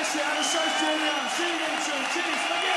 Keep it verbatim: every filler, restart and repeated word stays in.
Grazie, alla San Giuliano, see you next week. Cheers, thank you.